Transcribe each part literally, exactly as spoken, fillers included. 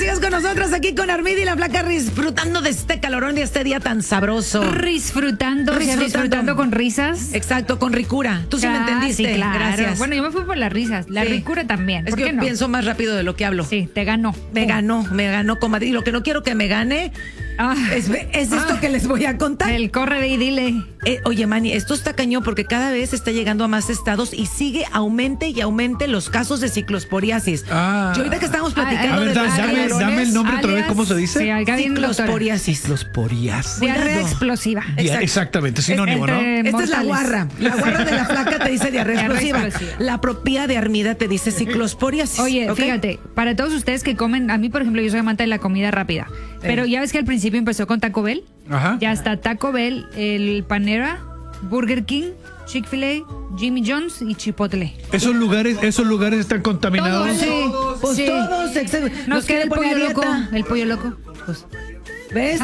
sigues con nosotros aquí con Armida y la Flaca, disfrutando de este calorón y este día tan sabroso. Disfrutando, Disfrutando. disfrutando con risas. Exacto, con ricura. Tú sí me Ah, entendiste. sí, claro. Gracias. Bueno, yo me fui por las risas. La Sí. ricura también. Es ¿Por que qué yo no? pienso más rápido de lo que hablo. Sí, te ganó. Me ganó, me ganó, comadre. Y lo que no quiero que me gane Ah. es, es esto Ah. que les voy a contar. El corre ve y dile. Eh, oye, Manny, esto está cañón porque cada vez está llegando a más estados y sigue aumente y aumente los casos de ciclosporiasis. Ah. Yo ahorita que estamos platicando A ver, de da- los dame, calorones, dame el nombre otra vez, alias- ¿cómo se dice? Sí, acá viene la doctora. ciclosporiasis. Los porias. Diarrea Cuidado. explosiva. Dia- Exacto. Exactamente, sinónimo, ¿no? Entre- Esta es la mortales. guarra. La guarra de la Flaca te dice diarrea Diarrea explosiva. explosiva. La propia de Armida te dice ciclosporiasis. Oye, ¿ok? fíjate, para todos ustedes que comen, a mí, por ejemplo, yo soy amante de la comida rápida. Pero ya ves que al principio empezó con Taco Bell. Ajá. Ya está Taco Bell, el Panera, Burger King, Chick-fil-A, Jimmy John's y Chipotle. Esos lugares, esos lugares están contaminados. Todos, sí. Pues Sí. todos, excepto- Nos queda el quieren poner pollo a loco. dieta. El pollo loco. Pues, ¿Ves?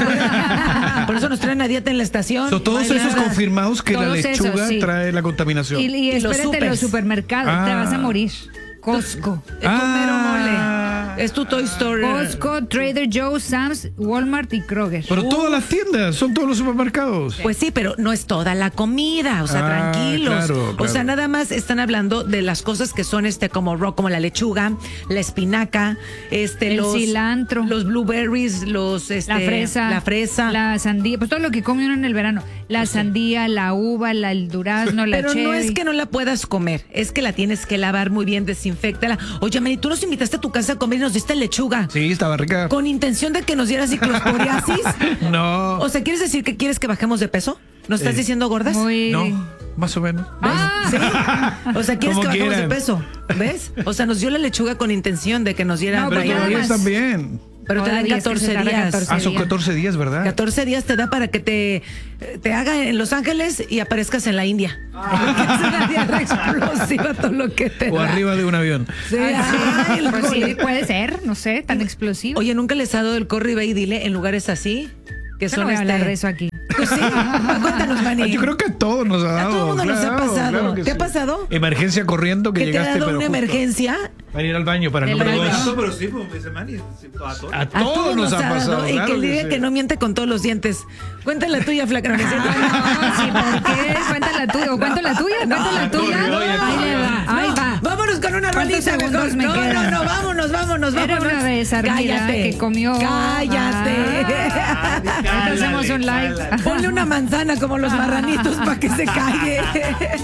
Por eso nos traen a dieta en la estación. So, todos Vaya. esos confirmados que la Todos esos, lechuga sí. trae la contaminación. y, y Y los espérate en los supers. supermercados, te Ah. vas a morir. Costco. Es tu mero Ah. mole. Es tu Toy Story. Costco, Trader Joe's, Sam's, Walmart y Kroger. Pero todas las tiendas, son todos los supermercados. Pues sí, pero no es toda la comida, o sea, Ah, tranquilos. claro, O claro. sea, nada más están hablando de las cosas que son este como raw, como la lechuga, la espinaca, este El los cilantro. los blueberries, los este La fresa. la fresa. La sandía. Pues todo lo que come uno en el verano. La sandía, la uva, la, el durazno, la Pero cherry. no es que no la puedas comer, es que la tienes que lavar muy bien, desinféctala. Oye, Mary, tú nos invitaste a tu casa a comer y nos diste lechuga. Sí, estaba rica. ¿Con intención de que nos diera ciclosporiasis? No. O sea, ¿quieres decir que quieres que bajemos de peso? ¿Nos estás Eh, diciendo gordas? Muy... No, más o menos. Ah, ¿Sí? O sea, ¿quieres Como que bajemos quieran. de peso? ¿Ves? O sea, nos dio la lechuga con intención de que nos diera... No, Pero porque Brian. nada todavía más. están bien. Pero te dan Todavía es que catorce se tarda días. catorce. Ah, son días. catorce días, ¿verdad? catorce días te da para que te, te haga en Los Ángeles y aparezcas en la India. Porque es una diarrea explosiva todo lo que te O da. arriba de un avión. Sí, Ay, sí. ay, el Pues sí, cole. puede ser, no sé, tan explosivo. Oye, ¿nunca les ha dado el corre y ve y dile en lugares así? Que Yo son no voy a este... hablar de eso aquí. Pues sí, cuéntanos, Manny. Ah, yo creo que a todos nos ha A dado. todo mundo nos ha claro, pasado. claro que ¿Te ha sí. pasado? Emergencia corriendo que ¿Que te ha llegaste, dado pero una justo emergencia? para ir al baño para el Del número baño. dos. No, pero sí, como dice Manny, sí, a todos. A A todos nos ha dado, pasado. Y claro que él diga sí. que no miente con todos los dientes. Cuéntale la tuya, Flaca. No, no es cierto. No, sí, ¿por qué? Cuenta la tuya. ¿O cuento la tuya? ¿Cuento la tuya? corrió, ya Ahí le va, ahí No, va. Vámonos con una ¿Cuántos rolita segundos mejor. me No, quedan? no, no, vámonos, vámonos, Era vámonos. una vez, Armida, Cállate. que comió- Cállate. Ah, ahorita hacemos un live. Ponle una manzana como los marranitos para que se calle.